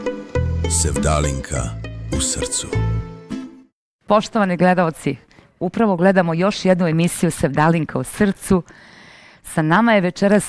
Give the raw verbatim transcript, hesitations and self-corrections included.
Sevdalinka u srcu. Poštovani gledaoci, upravo gledamo još jednu emisiju Sevdalinka u srcu. Sa nama je večeras